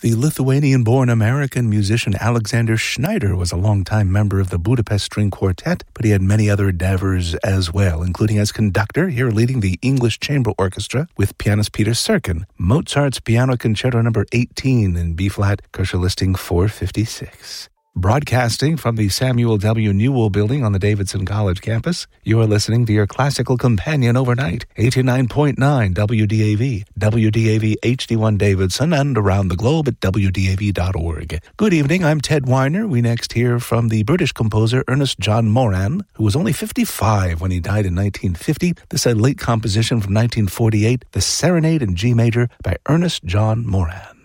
The Lithuanian-born American musician Alexander Schneider was a longtime member of the Budapest String Quartet, but he had many other endeavors as well, including as conductor, here leading the English Chamber Orchestra with pianist Peter Serkin, Mozart's Piano Concerto No. 18 in B-flat, Kosher listing 456. Broadcasting from the Samuel W. Newell Building on the Davidson College campus, you are listening to your classical companion overnight, 89.9 WDAV, WDAV HD1 Davidson, and around the globe at WDAV.org. Good evening, I'm Ted Weiner. We next hear from the British composer Ernest John Moran, who was only 55 when he died in 1950. This is a late composition from 1948, The Serenade in G Major by Ernest John Moran.